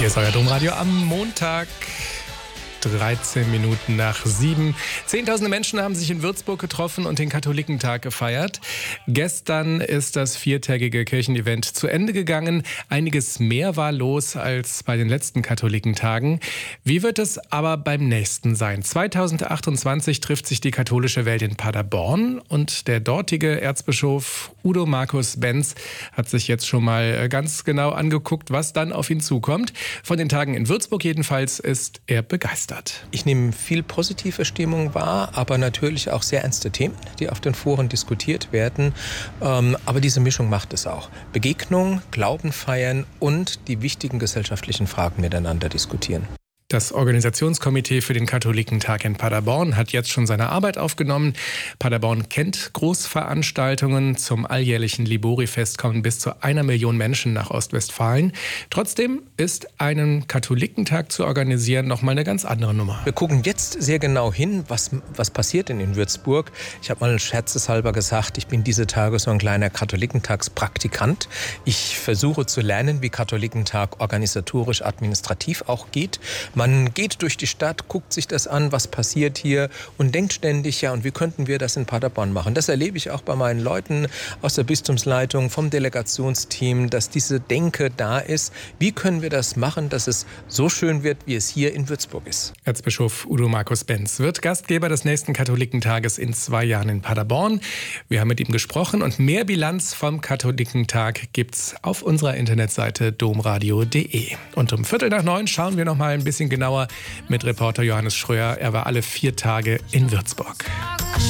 Hier ist euer Domradio am Montag. 13 Minuten nach 7. Zehntausende Menschen haben sich in Würzburg getroffen und den Katholikentag gefeiert. Gestern ist das viertägige Kirchenevent zu Ende gegangen. Einiges mehr war los als bei den letzten Katholikentagen. Wie wird es aber beim nächsten sein? 2028 trifft sich die katholische Welt in Paderborn und der dortige Erzbischof Udo Markus Benz hat sich jetzt schon mal ganz genau angeguckt, was dann auf ihn zukommt. Von den Tagen in Würzburg jedenfalls ist er begeistert. Ich nehme viel positive Stimmung wahr, aber natürlich auch sehr ernste Themen, die auf den Foren diskutiert werden. Aber diese Mischung macht es auch. Begegnung, Glauben feiern und die wichtigen gesellschaftlichen Fragen miteinander diskutieren. Das Organisationskomitee für den Katholikentag in Paderborn hat jetzt schon seine Arbeit aufgenommen. Paderborn kennt Großveranstaltungen. Zum alljährlichen Libori-Fest kommen bis zu 1 Million Menschen nach Ostwestfalen. Trotzdem ist einen Katholikentag zu organisieren nochmal eine ganz andere Nummer. Wir gucken jetzt sehr genau hin, was passiert denn in Würzburg. Ich habe mal scherzeshalber gesagt, ich bin diese Tage so ein kleiner Katholikentagspraktikant. Ich versuche zu lernen, wie Katholikentag organisatorisch, administrativ auch geht. Man geht durch die Stadt, guckt sich das an, was passiert hier und denkt ständig, ja, und wie könnten wir das in Paderborn machen? Das erlebe ich auch bei meinen Leuten aus der Bistumsleitung, vom Delegationsteam, dass diese Denke da ist. Wie können wir das machen, dass es so schön wird, wie es hier in Würzburg ist? Erzbischof Udo Markus Benz wird Gastgeber des nächsten Katholikentages in 2 Jahren in Paderborn. Wir haben mit ihm gesprochen und mehr Bilanz vom Katholikentag gibt's auf unserer Internetseite domradio.de. Und um 8:45 schauen wir noch mal ein bisschen genauer mit Reporter Johannes Schröer. Er war alle 4 Tage in Würzburg.